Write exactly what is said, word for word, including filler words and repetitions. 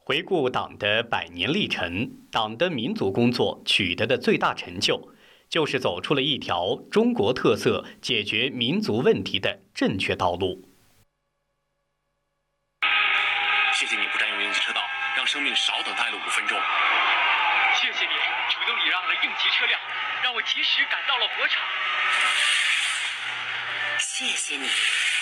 回顾党的百年历程，党的民族工作取得的最大成就，就是走出了一条中国特色解决民族问题的正确道路。 谢谢你不占用应急车道，让生命少等待了五分钟。 谢谢你主动礼让了应急车辆，让我及时赶到了火场。 谢谢你